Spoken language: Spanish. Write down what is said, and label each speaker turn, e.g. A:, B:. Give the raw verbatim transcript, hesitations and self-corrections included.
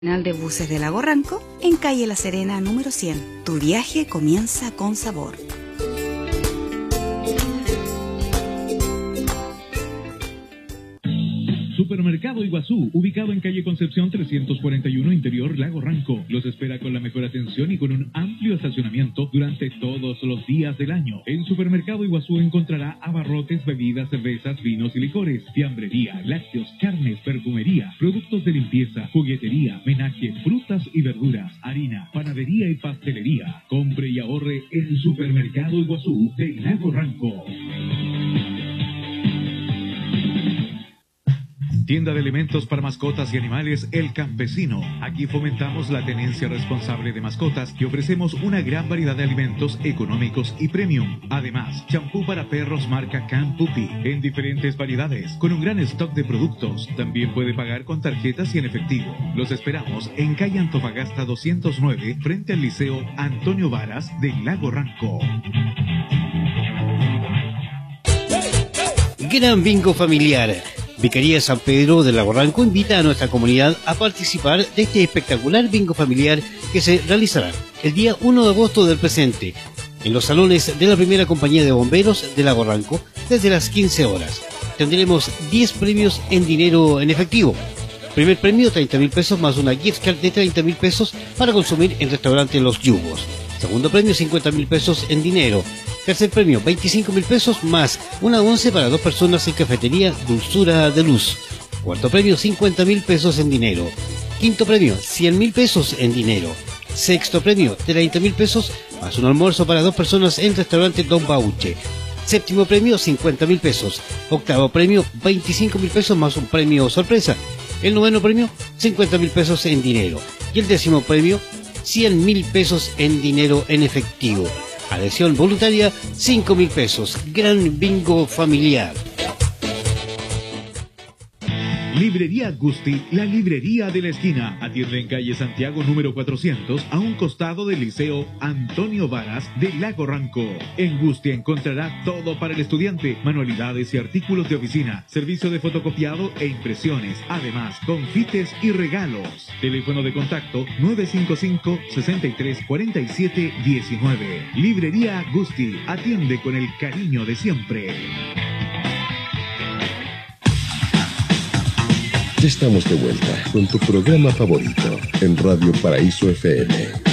A: Terminal de buses de Lago Ranco, en calle La Serena número cien. Tu viaje comienza con sabor.
B: Supermercado Iguazú, ubicado en calle Concepción trescientos cuarenta y uno, interior Lago Ranco. Los espera con la mejor atención y con un amplio estacionamiento durante todos los días del año. En Supermercado Iguazú encontrará abarrotes, bebidas, cervezas, vinos y licores, fiambrería, lácteos, carnes, perfumería, productos de limpieza, juguetería, menaje, frutas y verduras, harina, panadería y pastelería. Compre y ahorre en Supermercado Iguazú de Lago Ranco. Tienda de alimentos para mascotas y animales El Campesino. Aquí fomentamos la tenencia responsable de mascotas y ofrecemos una gran variedad de alimentos económicos y premium. Además, champú para perros marca Can Puppy en diferentes variedades, con un gran stock de productos. También puede pagar con tarjetas y en efectivo. Los esperamos en calle Antofagasta doscientos nueve, frente al Liceo Antonio Varas de Lago Ranco.
C: Gran bingo familiar. Vicaría San Pedro de Lago Ranco invita a nuestra comunidad a participar de este espectacular bingo familiar que se realizará el día uno de agosto del presente en los salones de la primera compañía de bomberos de Lago Ranco desde las quince horas. Tendremos diez premios en dinero en efectivo. Primer premio treinta mil pesos más una gift card de treinta mil pesos para consumir en restaurante Los Yugos. Segundo premio cincuenta mil pesos en dinero. Tercer premio, veinticinco mil pesos más una once para dos personas en cafetería Dulzura de Luz. Cuarto premio, cincuenta mil pesos en dinero. Quinto premio, cien mil pesos en dinero. Sexto premio, treinta mil pesos más un almuerzo para dos personas en restaurante Don Bauche. Séptimo premio, cincuenta mil pesos. Octavo premio, veinticinco mil pesos más un premio sorpresa. El noveno premio, cincuenta mil pesos en dinero. Y el décimo premio, cien mil pesos en dinero en efectivo. Adhesión voluntaria, cinco mil pesos. Gran bingo familiar.
B: Librería Gusti, la librería de la esquina. Atiende en calle Santiago número cuatrocientos, a un costado del Liceo Antonio Varas de Lago Ranco. En Gusti encontrará todo para el estudiante, manualidades y artículos de oficina, servicio de fotocopiado e impresiones, además confites y regalos. Teléfono de contacto nueve cinco cinco, sesenta y tres, cuarenta y siete, diecinueve. Librería Gusti, atiende con el cariño de siempre.
D: Ya estamos de vuelta con tu programa favorito en Radio Paraíso F M.